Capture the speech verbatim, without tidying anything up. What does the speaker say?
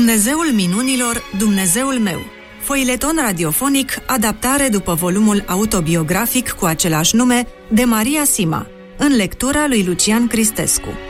Dumnezeul minunilor, Dumnezeul meu. Foileton radiofonic, adaptare după volumul autobiografic cu același nume de Maria Sima, în lectura lui Lucian Cristescu.